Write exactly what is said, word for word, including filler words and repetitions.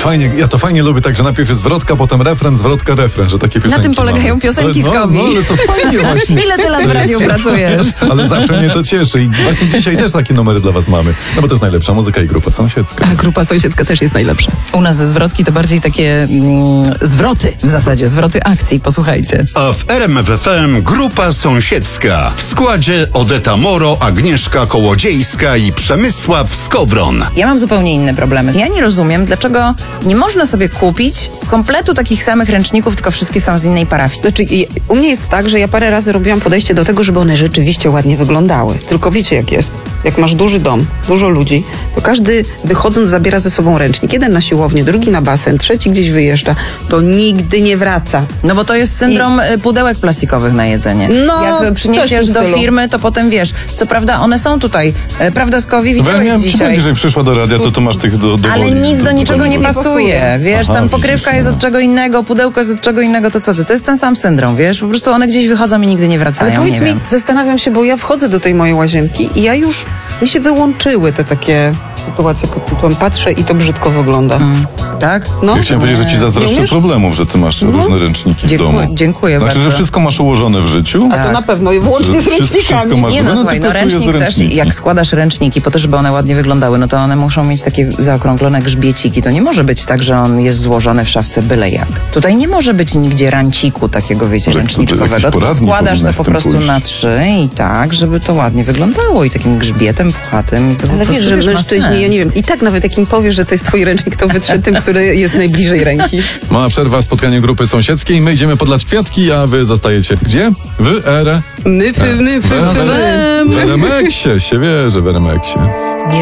Fajnie, ja to fajnie lubię, tak, że najpierw jest zwrotka, potem refren, zwrotka, refren, że takie piosenki Na tym polegają mamy. piosenki ale, z Kowi. No, no, ale to fajnie właśnie. Ile ty lat w radiu pracujesz? Ale zawsze mnie to cieszy i właśnie dzisiaj też takie numery dla was mamy. No bo to jest najlepsza muzyka i grupa sąsiedzka. A grupa sąsiedzka też jest najlepsza. U nas ze zwrotki to bardziej takie mm, zwroty w zasadzie, zwroty akcji, posłuchajcie. A w R M F F M grupa sąsiedzka. W składzie Odeta Moro, Agnieszka Kołodziejska i Przemysław Skowron. Ja mam zupełnie inne problemy. Ja nie rozumiem, dlaczego nie można sobie kupić kompletu takich samych ręczników, tylko wszystkie są z innej parafii. Znaczy, i- u mnie jest tak, że ja parę razy robiłam podejście do tego, żeby one rzeczywiście ładnie wyglądały. Tylko wiecie jak jest. Jak masz duży dom, dużo ludzi, to każdy wychodząc zabiera ze sobą ręcznik. Jeden na siłownię, drugi na basen, trzeci gdzieś wyjeżdża. To nigdy nie wraca. No bo to jest syndrom I... pudełek plastikowych na jedzenie. No, Jak coś w przyniesiesz tym do stylu. firmy, to potem wiesz, co prawda one są tutaj. E, Prawda, Skowi, No, ja widziałeś miałem ci dzisiaj. powiedzieć, że przyszła do radia, to tu masz tych do, do Ale woli, nic do niczego nie woli. pasuje, wiesz, Aha, tam widzisz, pokrywka jest no. od czego innego, pudełko jest od czego innego, to co ty? To jest ten sam syndrom, wiesz, po prostu one gdzieś wychodzą i nigdy nie wracają. Ale powiedz nie mi, wiem. zastanawiam się, bo ja wchodzę do tej mojej łazienki i ja już, mi się wyłączyły te takie sytuacje pod tytułem patrzę i to brzydko wygląda. Mm, tak? No. Ja chciałem powiedzieć, że ci zazdroszczę umiesz? problemów, że ty masz różne ręczniki w Dziękuję, domu. dziękuję Znaczy, bardzo. że wszystko masz ułożone w życiu? To na pewno, włącznie z Że wszystko- wszystko ręcznikami. masz Nie no, zrobione, słuchaj, tylko no kupuję ręcznik z też, ręczniki. jak składasz ręczniki po to, żeby one ładnie wyglądały, no to one muszą mieć takie zaokrąglone grzbieciki. To nie może być tak, że on jest złożony w szafce byle jak. Tutaj nie może być nigdzie ranciku takiego, wiecie, Może ręczniczkowego. jakiś Tylko poradnik składasz to powinna z po tym prostu pójść. na trzy i tak, żeby to ładnie wyglądało i takim grzbietem puchatym. I to po Ale prostu, wiesz, że wiesz, ma mężczyźni, ja sens. nie wiem, i tak nawet jak im powiesz, że to jest twój ręcznik, to wytrze tym, który jest najbliżej ręki. Mała przerwa, spotkanie grupy sąsiedzkiej. My idziemy podlać kwiatki, a wy zostajecie gdzie? W R. My, fy, my, fy, fy, W fy. W R M X-ie, się wie, że w R M X-ie.